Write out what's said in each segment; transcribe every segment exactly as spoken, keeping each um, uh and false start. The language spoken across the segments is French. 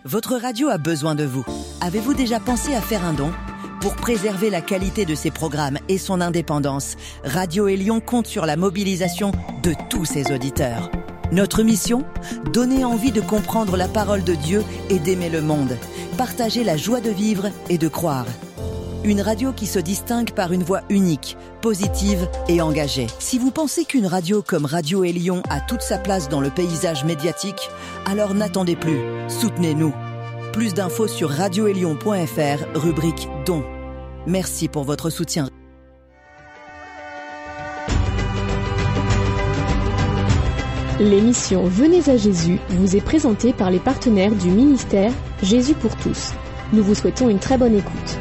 Votre radio a besoin de vous. Avez-vous déjà pensé à faire un don ? Pour préserver la qualité de ses programmes et son indépendance, Radio Élion compte sur la mobilisation de tous ses auditeurs. Notre mission ? Donner envie de comprendre la parole de Dieu et d'aimer le monde. Partager la joie de vivre et de croire. Une radio qui se distingue par une voix unique, positive et engagée. Si vous pensez qu'une radio comme Radio Élion a toute sa place dans le paysage médiatique, alors n'attendez plus, soutenez-nous. Plus d'infos sur radio élion point f r, rubrique Dons. Merci pour votre soutien. L'émission Venez à Jésus vous est présentée par les partenaires du ministère Jésus pour tous. Nous vous souhaitons une très bonne écoute.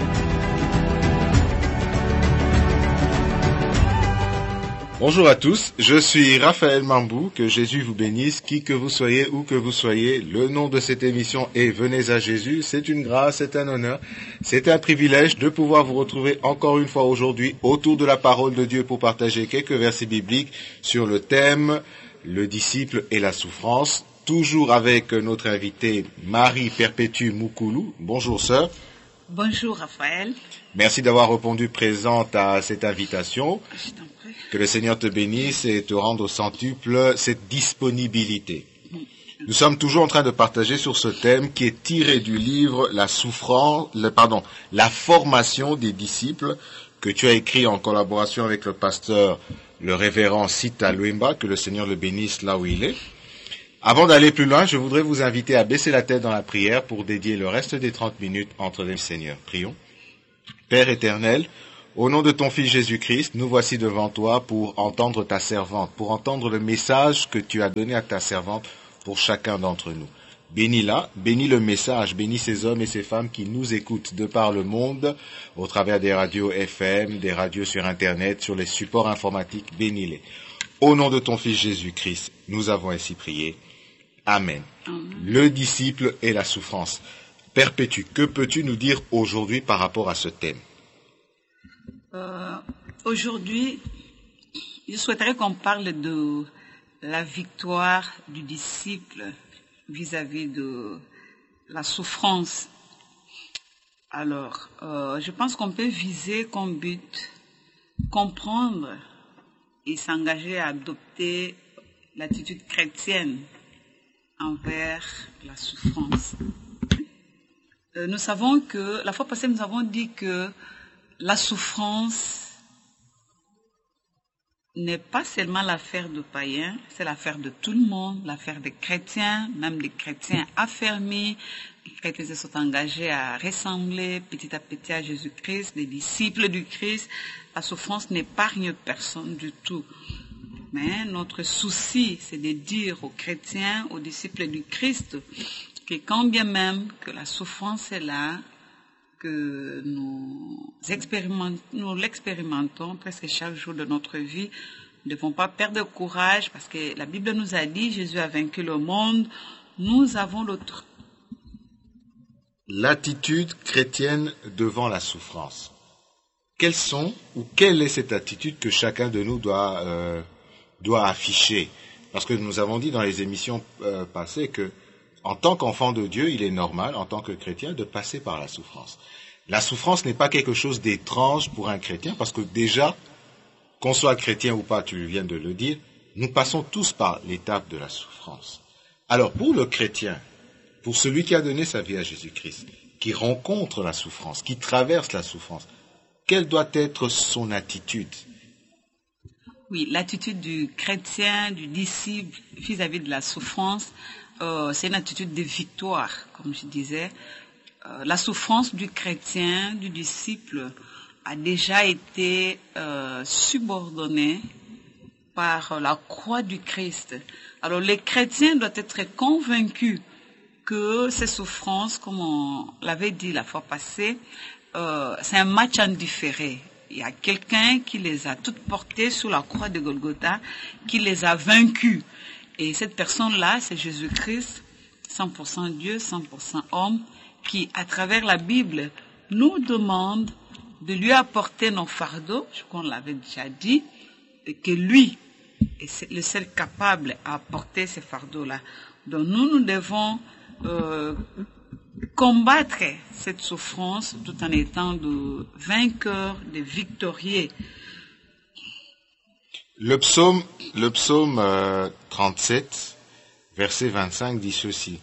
Bonjour à tous, je suis Raphaël Mambou, que Jésus vous bénisse, qui que vous soyez, où que vous soyez. Le nom de cette émission est Venez à Jésus. C'est une grâce, c'est un honneur, c'est un privilège de pouvoir vous retrouver encore une fois aujourd'hui autour de la parole de Dieu pour partager quelques versets bibliques sur le thème le disciple et la souffrance. Toujours avec notre invitée Marie Perpétue Moukoulou. Bonjour sœur. Bonjour Raphaël. Merci d'avoir répondu présente à cette invitation. Je t'en prie. Que le Seigneur te bénisse et te rende au centuple cette disponibilité. Nous sommes toujours en train de partager sur ce thème qui est tiré du livre La souffrance, le, pardon, la formation des disciples que tu as écrit en collaboration avec le pasteur, le révérend Sita Luemba, que le Seigneur le bénisse là où il est. Avant d'aller plus loin, je voudrais vous inviter à baisser la tête dans la prière pour dédier le reste des trente minutes entre les Seigneurs. Prions. Père éternel, au nom de ton Fils Jésus-Christ, nous voici devant toi pour entendre ta servante, pour entendre le message que tu as donné à ta servante pour chacun d'entre nous. Bénis-la, bénis le message, bénis ces hommes et ces femmes qui nous écoutent de par le monde, au travers des radios F M, des radios sur Internet, sur les supports informatiques, bénis-les. Au nom de ton Fils Jésus-Christ, nous avons ainsi prié. Amen. Amen. Le disciple et la souffrance. Perpétue, que peux-tu nous dire aujourd'hui par rapport à ce thème ? euh, Aujourd'hui, je souhaiterais qu'on parle de la victoire du disciple vis-à-vis de la souffrance. Alors, euh, je pense qu'on peut viser comme but comprendre et s'engager à adopter l'attitude chrétienne envers la souffrance. Euh, nous savons que, la fois passée, nous avons dit que la souffrance n'est pas seulement l'affaire de païens, c'est l'affaire de tout le monde, l'affaire des chrétiens, même des chrétiens affermis. Les chrétiens se sont engagés à ressembler petit à petit à Jésus-Christ, les disciples du Christ. La souffrance n'épargne personne du tout. Mais notre souci, c'est de dire aux chrétiens, aux disciples du Christ, que quand bien même que la souffrance est là, que nous, expérimentons, nous l'expérimentons presque chaque jour de notre vie, nous ne devons pas perdre courage parce que la Bible nous a dit, Jésus a vaincu le monde, nous avons l'autre. L'attitude chrétienne devant la souffrance. Quelles sont ou quelle est cette attitude que chacun de nous doit... Euh, doit afficher, parce que nous avons dit dans les émissions euh, passées que en tant qu'enfant de Dieu, il est normal, en tant que chrétien, de passer par la souffrance. La souffrance n'est pas quelque chose d'étrange pour un chrétien, parce que déjà, qu'on soit chrétien ou pas, tu viens de le dire, nous passons tous par l'étape de la souffrance. Alors pour le chrétien, pour celui qui a donné sa vie à Jésus-Christ, qui rencontre la souffrance, qui traverse la souffrance, quelle doit être son attitude ? Oui, l'attitude du chrétien, du disciple vis-à-vis de la souffrance, euh, c'est une attitude de victoire, comme je disais. Euh, la souffrance du chrétien, du disciple, a déjà été euh, subordonnée par la croix du Christ. Alors les chrétiens doivent être convaincus que ces souffrances, comme on l'avait dit la fois passée, euh, c'est un match en différé. Il y a quelqu'un qui les a toutes portées sur la croix de Golgotha, qui les a vaincus. Et cette personne-là, c'est Jésus-Christ, cent pour cent Dieu, cent pour cent homme, qui, à travers la Bible, nous demande de lui apporter nos fardeaux, je crois qu'on l'avait déjà dit, et que lui est le seul capable à apporter ces fardeaux-là. Donc nous, nous devons euh, combattre cette souffrance tout en étant de vainqueurs, de victorieux. Le psaume, le psaume euh, trente-sept, verset vingt-cinq dit ceci.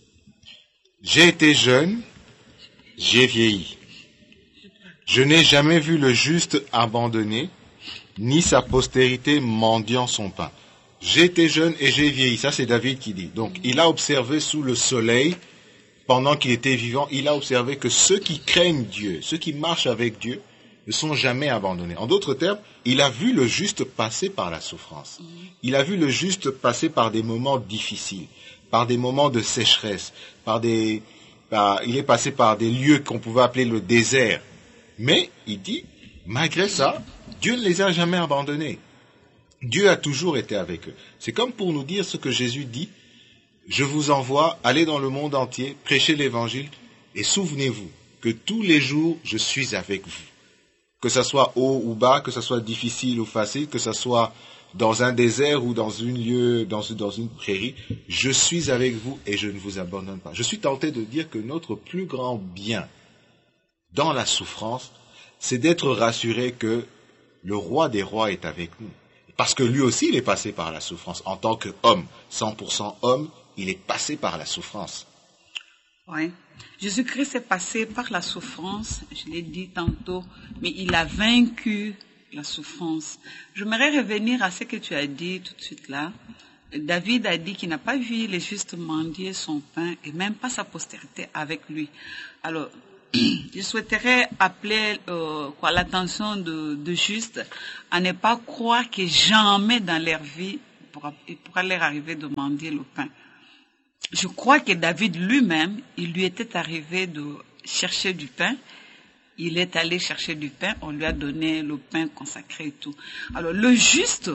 J'ai été jeune, j'ai vieilli. Je n'ai jamais vu le juste abandonné, ni sa postérité mendiant son pain. J'ai été jeune et j'ai vieilli. Ça, c'est David qui dit. Donc, il a observé sous le soleil, pendant qu'il était vivant, il a observé que ceux qui craignent Dieu, ceux qui marchent avec Dieu, ne sont jamais abandonnés. En d'autres termes, il a vu le juste passer par la souffrance. Il a vu le juste passer par des moments difficiles, par des moments de sécheresse, par des, par, il est passé par des lieux qu'on pouvait appeler le désert. Mais, il dit, malgré ça, Dieu ne les a jamais abandonnés. Dieu a toujours été avec eux. C'est comme pour nous dire ce que Jésus dit, je vous envoie, allez dans le monde entier, prêchez l'évangile, et souvenez-vous que tous les jours, je suis avec vous. Que ça soit haut ou bas, que ça soit difficile ou facile, que ça soit dans un désert ou dans une lieu, dans, dans une prairie, je suis avec vous et je ne vous abandonne pas. Je suis tenté de dire que notre plus grand bien dans la souffrance, c'est d'être rassuré que le roi des rois est avec nous. Parce que lui aussi, il est passé par la souffrance. En tant qu'homme, cent pour cent homme, il est passé par la souffrance. Oui. Jésus-Christ est passé par la souffrance, je l'ai dit tantôt, mais il a vaincu la souffrance. J'aimerais revenir à ce que tu as dit tout de suite là. David a dit qu'il n'a pas vu les justes mendier son pain et même pas sa postérité avec lui. Alors, je souhaiterais appeler euh, quoi, l'attention de, de justes à ne pas croire que jamais dans leur vie il pourra leur arriver de mendier le pain. Je crois que David lui-même, il lui était arrivé de chercher du pain. Il est allé chercher du pain, on lui a donné le pain consacré et tout. Alors le juste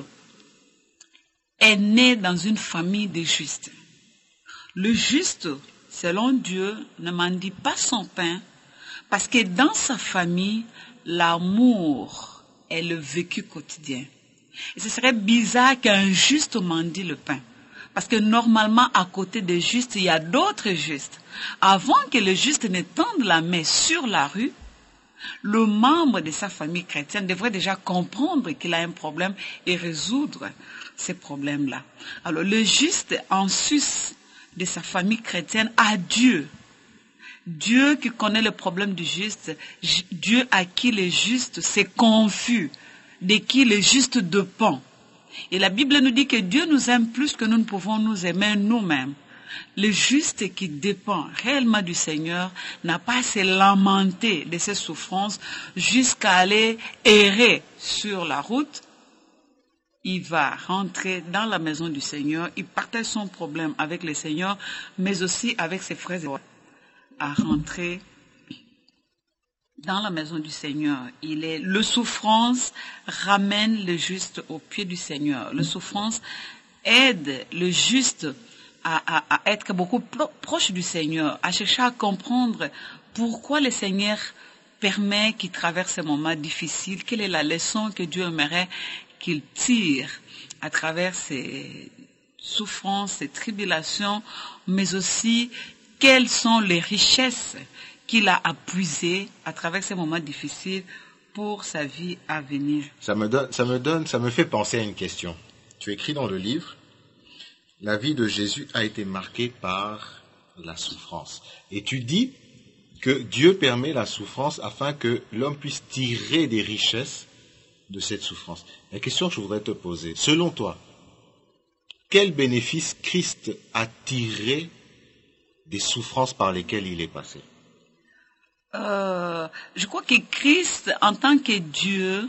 est né dans une famille de justes. Le juste, selon Dieu, ne mendie pas son pain parce que dans sa famille, l'amour est le vécu quotidien. Et ce serait bizarre qu'un juste mendie le pain. Parce que normalement, à côté des justes, il y a d'autres justes. Avant que le juste ne tende la main sur la rue, le membre de sa famille chrétienne devrait déjà comprendre qu'il a un problème et résoudre ces problèmes-là. Alors, le juste, en sus de sa famille chrétienne, a Dieu. Dieu qui connaît le problème du juste, Dieu à qui le juste s'est confus, de qui le juste dépend. Et la Bible nous dit que Dieu nous aime plus que nous ne pouvons nous aimer nous-mêmes. Le juste qui dépend réellement du Seigneur n'a pas à se lamenter de ses souffrances jusqu'à aller errer sur la route. Il va rentrer dans la maison du Seigneur, il partage son problème avec le Seigneur, mais aussi avec ses frères et sœurs. À rentrer dans la maison du Seigneur. Il est, le souffrance ramène le juste au pied du Seigneur. Le souffrance aide le juste à, à, à être beaucoup pro, proche du Seigneur, à chercher à comprendre pourquoi le Seigneur permet qu'il traverse ces moments difficiles, quelle est la leçon que Dieu aimerait qu'il tire à travers ces souffrances, ces tribulations, mais aussi quelles sont les richesses qu'il a puisées à travers ces moments difficiles pour sa vie à venir. Ça me donne, ça me donne, ça me fait penser à une question. Tu écris dans le livre, la vie de Jésus a été marquée par la souffrance. Et tu dis que Dieu permet la souffrance afin que l'homme puisse tirer des richesses de cette souffrance. La question que je voudrais te poser, selon toi, quel bénéfice Christ a tiré des souffrances par lesquelles il est passé? Euh, je crois que Christ, en tant que Dieu,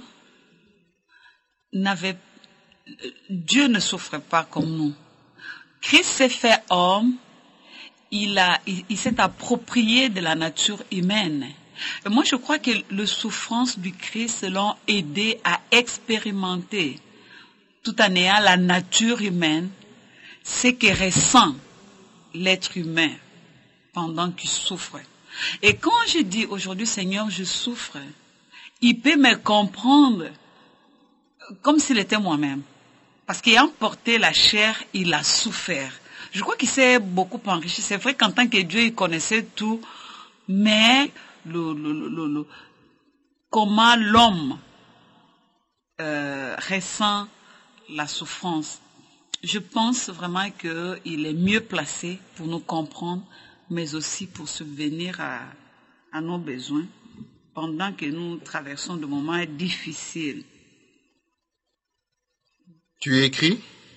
n'avait, Dieu ne souffrait pas comme nous. Christ s'est fait homme, il a, il, il s'est approprié de la nature humaine. Et moi, je crois que les souffrances du Christ l'ont aidé à expérimenter, tout en ayant la nature humaine, ce que ressent l'être humain pendant qu'il souffre. Et quand je dis aujourd'hui, Seigneur, je souffre, il peut me comprendre comme s'il était moi-même. Parce qu'ayant porté la chair, il a souffert. Je crois qu'il s'est beaucoup enrichi. C'est vrai qu'en tant que Dieu, il connaissait tout, mais le, le, le, le, comment l'homme euh, ressent la souffrance. Je pense vraiment qu'il est mieux placé pour nous comprendre, mais aussi pour subvenir à, à nos besoins pendant que nous traversons de moments difficiles. Tu écris,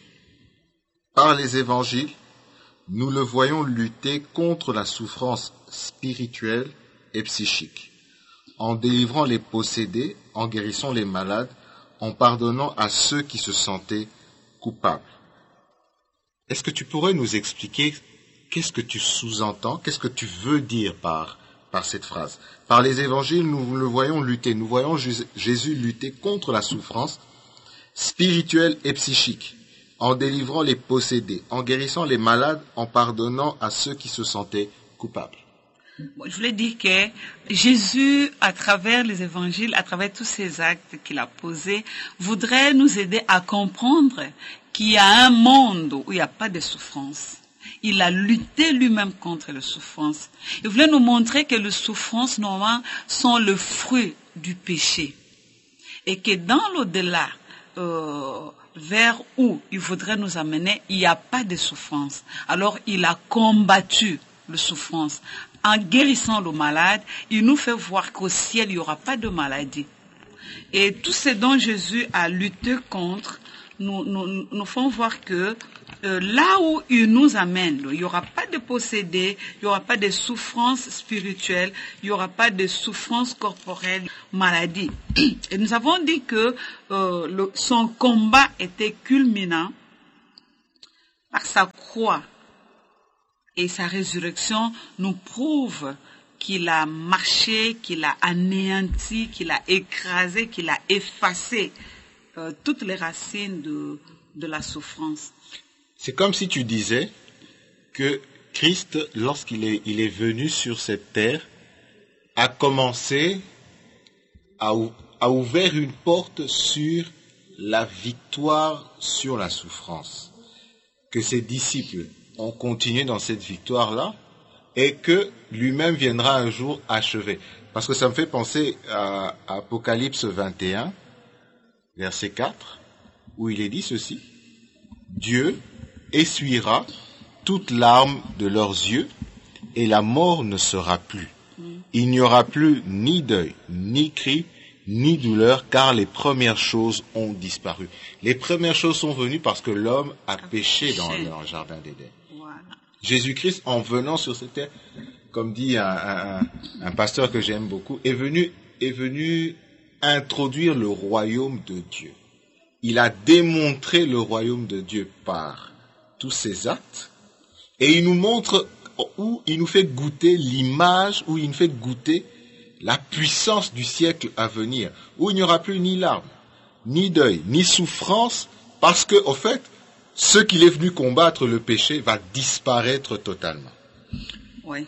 par les évangiles, nous le voyons lutter contre la souffrance spirituelle et psychique, en délivrant les possédés, en guérissant les malades, en pardonnant à ceux qui se sentaient coupables. Est-ce que tu pourrais nous expliquer qu'est-ce que tu sous-entends, qu'est-ce que tu veux dire par, par cette phrase? Par les évangiles, nous le voyons lutter, nous voyons Jésus lutter contre la souffrance spirituelle et psychique, en délivrant les possédés, en guérissant les malades, en pardonnant à ceux qui se sentaient coupables. Je voulais dire que Jésus, à travers les évangiles, à travers tous ces actes qu'il a posés, voudrait nous aider à comprendre qu'il y a un monde où il n'y a pas de souffrance. Il a lutté lui-même contre la souffrance. Il voulait nous montrer que les souffrances, normalement, sont le fruit du péché. Et que dans l'au-delà, euh, vers où il voudrait nous amener, il n'y a pas de souffrance. Alors, il a combattu la souffrance. En guérissant le malade, il nous fait voir qu'au ciel, il n'y aura pas de maladie. Et tout ce dont Jésus a lutté contre, nous, nous, nous font voir que euh, là où il nous amène, il n'y aura pas de possédés, il n'y aura pas de souffrance spirituelle, il n'y aura pas de souffrance corporelle, maladie. Et nous avons dit que euh, le, son combat était culminant par sa croix. Et sa résurrection nous prouve qu'il a marché, qu'il a anéanti, qu'il a écrasé, qu'il a effacé euh, toutes les racines de, de la souffrance. C'est comme si tu disais que Christ, lorsqu'il est, il est venu sur cette terre, a commencé, a, a ouvert une porte sur la victoire sur la souffrance. Que ses disciples ont continué dans cette victoire-là et que lui-même viendra un jour achever. Parce que ça me fait penser à, à Apocalypse vingt et un, verset quatre, où il est dit ceci: Dieu essuiera toute larme de leurs yeux et la mort ne sera plus. Il n'y aura plus ni deuil, ni cri, ni douleur, car les premières choses ont disparu. Les premières choses sont venues parce que l'homme a péché dans le jardin d'Éden. Voilà. Jésus-Christ, en venant sur cette terre, comme dit un, un, un pasteur que j'aime beaucoup, est venu, est venu introduire le royaume de Dieu. Il a démontré le royaume de Dieu par tous ses actes, et il nous montre, où il nous fait goûter l'image, où il nous fait goûter la puissance du siècle à venir, où il n'y aura plus ni larmes, ni deuil, ni souffrance, parce que, au fait, ce qu'il est venu combattre, le péché, va disparaître totalement. Oui,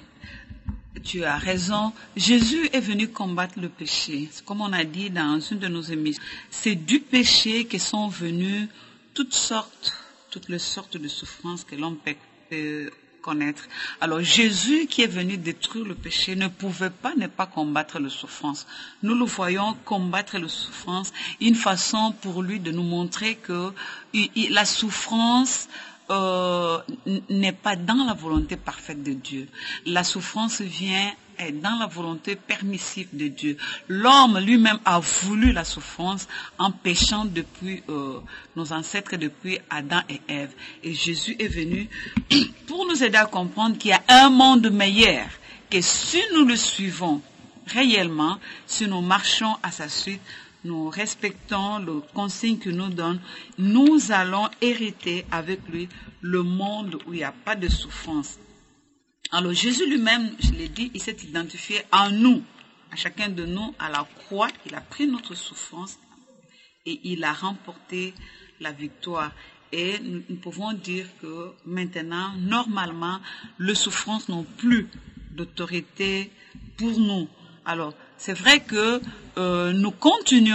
tu as raison. Jésus est venu combattre le péché. Comme on a dit dans une de nos émissions, c'est du péché que sont venues toutes sortes, toutes les sortes de souffrances que l'homme peut connaître. Alors Jésus qui est venu détruire le péché ne pouvait pas ne pas combattre la souffrance. Nous le voyons combattre la souffrance, une façon pour lui de nous montrer que il, il, la souffrance euh, n'est pas dans la volonté parfaite de Dieu. La souffrance vient est dans la volonté permissive de Dieu. L'homme lui-même a voulu la souffrance en péchant depuis euh, nos ancêtres, depuis Adam et Ève. Et Jésus est venu pour nous aider à comprendre qu'il y a un monde meilleur, que si nous le suivons réellement, si nous marchons à sa suite, nous respectons le consigne qu'il nous donne, nous allons hériter avec lui le monde où il n'y a pas de souffrance. Alors Jésus lui-même, je l'ai dit, il s'est identifié en nous, à chacun de nous, à la croix. Il a pris notre souffrance et il a remporté la victoire. Et nous, nous pouvons dire que maintenant, normalement, les souffrances n'ont plus d'autorité pour nous. Alors, c'est vrai que euh, nous continuons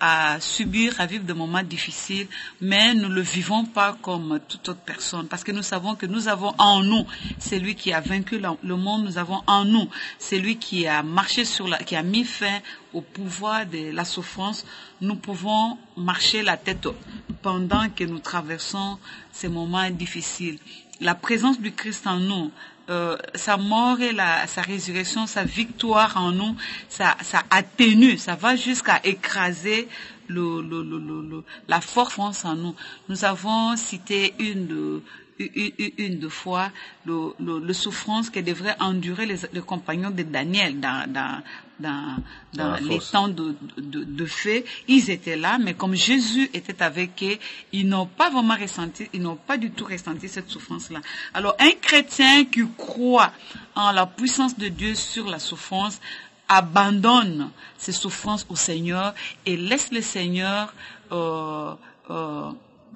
à subir, à vivre des moments difficiles, mais nous ne le vivons pas comme toute autre personne, parce que nous savons que nous avons en nous, c'est lui qui a vaincu le monde, nous avons en nous, c'est lui qui a marché sur la, qui a mis fin au pouvoir de la souffrance. Nous pouvons marcher la tête haute pendant que nous traversons ces moments difficiles. La présence du Christ en nous, euh, sa mort et la, sa résurrection, sa victoire en nous, ça, ça atténue, ça va jusqu'à écraser le, le, le, le, le, la force en nous. Nous avons cité une de, une, une de fois le, le, le souffrance que devraient endurer les, les compagnons de Daniel dans, dans, dans, dans les temps de, de, de feu. Ils étaient là, mais comme Jésus était avec eux, ils n'ont pas vraiment ressenti, ils n'ont pas du tout ressenti cette souffrance-là. Alors, un chrétien qui croit en la puissance de Dieu sur la souffrance, abandonne ses souffrances au Seigneur et laisse le Seigneur euh, euh,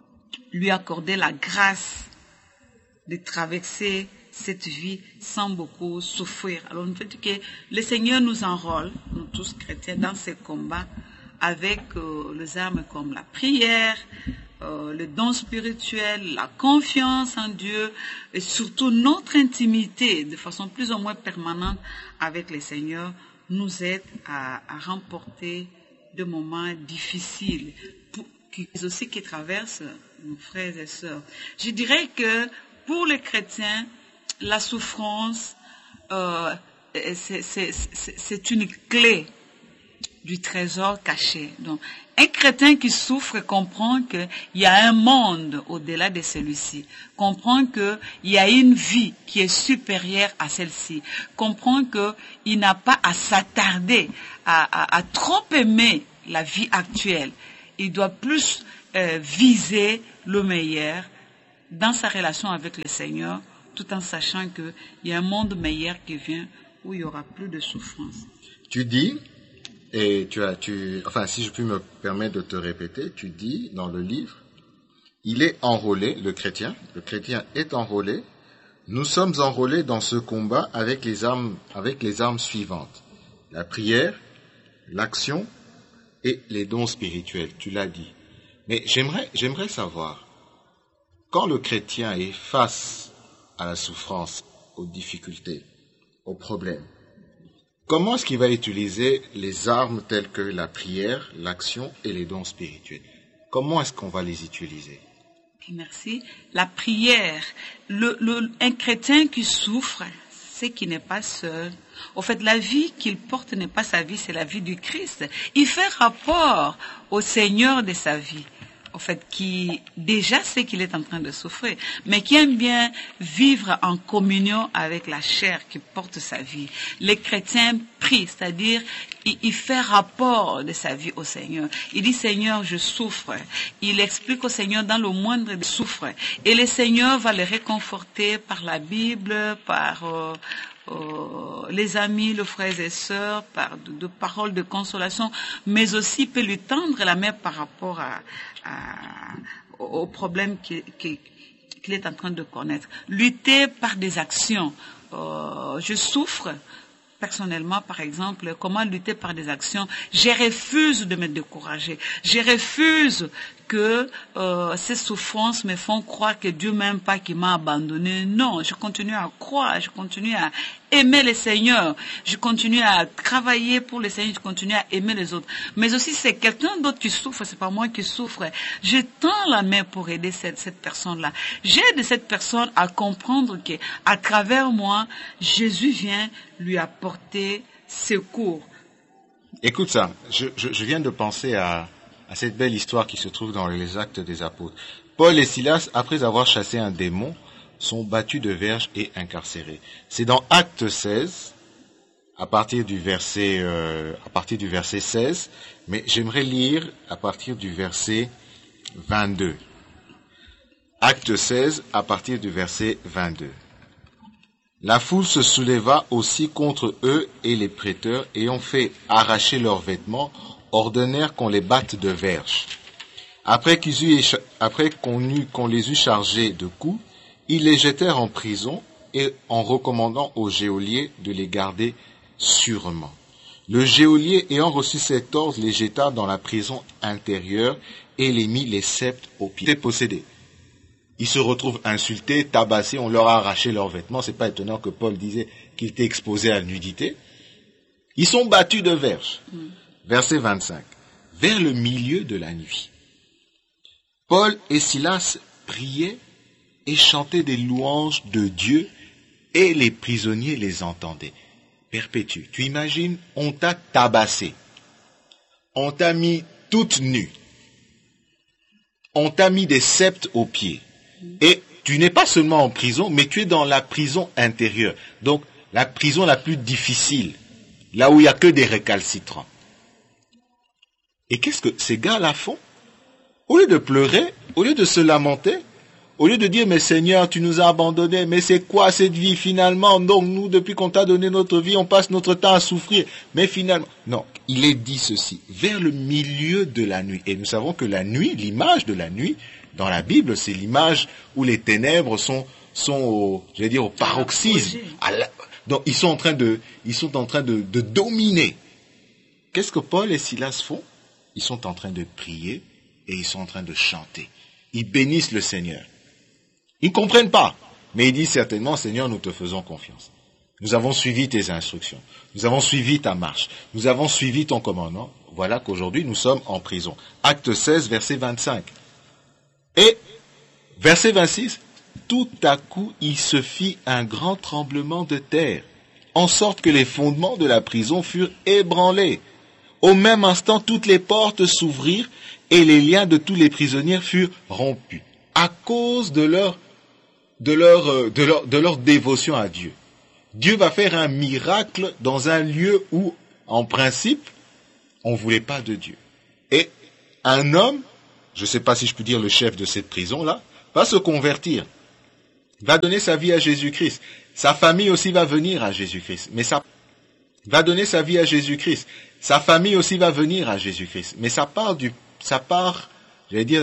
lui accorder la grâce de traverser cette vie sans beaucoup souffrir. Alors, nous fait que le Seigneur nous enrôle, nous tous chrétiens, dans ces combats avec euh, les armes comme la prière, euh, le don spirituel, la confiance en Dieu et surtout notre intimité de façon plus ou moins permanente avec le Seigneur nous aide à, à remporter des moments difficiles, pour, qui, aussi qui traversent nos frères et sœurs. Je dirais que pour les chrétiens, la souffrance, euh, c'est, c'est, c'est, c'est une clé du trésor caché. Donc, un chrétien qui souffre comprend qu'il y a un monde au-delà de celui-ci, comprend qu'il y a une vie qui est supérieure à celle-ci, comprend qu'il n'a pas à s'attarder, à, à, à trop aimer la vie actuelle. Il doit plus euh, viser le meilleur dans sa relation avec le Seigneur, tout en sachant qu'il y a un monde meilleur qui vient où il y aura plus de souffrance. Tu dis, et tu as, tu, enfin, si je puis me permettre de te répéter, tu dis dans le livre, il est enrôlé, le chrétien, le chrétien est enrôlé. Nous sommes enrôlés dans ce combat avec les armes, avec les armes suivantes: la prière, l'action et les dons spirituels. Tu l'as dit. Mais j'aimerais, j'aimerais savoir, quand le chrétien est face à la souffrance, aux difficultés, aux problèmes, comment est-ce qu'il va utiliser les armes telles que la prière, l'action et les dons spirituels? Comment est-ce qu'on va les utiliser? Merci. La prière, le, le, un chrétien qui souffre, c'est qu'il n'est pas seul. Au fait, la vie qu'il porte n'est pas sa vie, c'est la vie du Christ. Il fait rapport au Seigneur de sa vie. En fait, qui déjà sait qu'il est en train de souffrir, mais qui aime bien vivre en communion avec la chair qui porte sa vie. Les chrétiens prient, c'est-à-dire, il, il fait rapport de sa vie au Seigneur. Il dit, Seigneur, je souffre. Il explique au Seigneur dans le moindre de souffre. Et le Seigneur va le réconforter par la Bible, par euh, euh, les amis, les frères et sœurs, par de, de paroles de consolation, mais aussi peut lui tendre la main par rapport à À, aux problèmes qu'il, qu'il, qu'il est en train de connaître. Lutter par des actions. Euh, je souffre personnellement, par exemple. Comment lutter par des actions? Je refuse de me décourager. Je refuse que euh, ces souffrances me font croire que Dieu m'aime pas, qu'il m'a abandonné. Non, je continue à croire, je continue à aimer le Seigneur, je continue à travailler pour le Seigneur, je continue à aimer les autres. Mais aussi, c'est quelqu'un d'autre qui souffre, c'est pas moi qui souffre. Je tends la main pour aider cette, cette personne-là. J'aide cette personne à comprendre que, à travers moi, Jésus vient lui apporter secours. Écoute ça, je, je, je viens de penser à à cette belle histoire qui se trouve dans les Actes des Apôtres. Paul et Silas, après avoir chassé un démon, sont battus de verges et incarcérés. C'est dans Acte seize, à partir du verset, euh, à partir du verset seize, mais j'aimerais lire à partir du verset vingt-deux. Acte seize, à partir du verset vingt-deux. La foule se souleva aussi contre eux et les prêteurs, ayant fait arracher leurs vêtements, ordonnèrent qu'on les batte de verges. Après, qu'ils eut, après qu'on, eut, qu'on les eut chargés de coups, ils les jetèrent en prison et en recommandant aux geôliers de les garder sûrement. Le geôlier ayant reçu cet ordre les jeta dans la prison intérieure et les mit les sceptres aux pieds. Ils étaient possédés. Ils se retrouvent insultés, tabassés, on leur a arraché leurs vêtements. C'est pas étonnant que Paul disait qu'il était exposé à la nudité. Ils sont battus de verges. Mm. Verset vingt-cinq. Vers le milieu de la nuit, Paul et Silas priaient et chantaient des louanges de Dieu et les prisonniers les entendaient. Perpétue. Tu imagines, on t'a tabassé. On t'a mis toute nue. On t'a mis des sceptres aux pieds. Et tu n'es pas seulement en prison, mais tu es dans la prison intérieure. Donc, la prison la plus difficile. Là où il n'y a que des récalcitrants. Et qu'est-ce que ces gars-là font? Au lieu de pleurer, au lieu de se lamenter, au lieu de dire, mais Seigneur, tu nous as abandonnés, mais c'est quoi cette vie finalement? Donc nous, depuis qu'on t'a donné notre vie, on passe notre temps à souffrir. Mais finalement, non, il est dit ceci, vers le milieu de la nuit. Et nous savons que la nuit, l'image de la nuit, dans la Bible, c'est l'image où les ténèbres sont, sont au, je vais dire, au paroxysme. À la, donc ils sont en train de, ils sont en train de, de dominer. Qu'est-ce que Paul et Silas font? Ils sont en train de prier et ils sont en train de chanter. Ils bénissent le Seigneur. Ils ne comprennent pas, mais ils disent certainement, Seigneur, nous te faisons confiance. Nous avons suivi tes instructions. Nous avons suivi ta marche. Nous avons suivi ton commandement. Voilà qu'aujourd'hui, nous sommes en prison. Acte seize, verset vingt-cinq. Et, verset vingt-six, tout à coup, il se fit un grand tremblement de terre, en sorte que les fondements de la prison furent ébranlés. Au même instant, toutes les portes s'ouvrirent et les liens de tous les prisonniers furent rompus, à cause de leur, de leur, de leur, de leur dévotion à Dieu. Dieu va faire un miracle dans un lieu où, en principe, on ne voulait pas de Dieu. Et un homme, je ne sais pas si je peux dire le chef de cette prison-là, va se convertir, va donner sa vie à Jésus-Christ. Sa famille aussi va venir à Jésus-Christ, mais ça va donner sa vie à Jésus-Christ. Sa famille aussi va venir à Jésus-Christ. Mais ça part du, ça part, j'allais dire,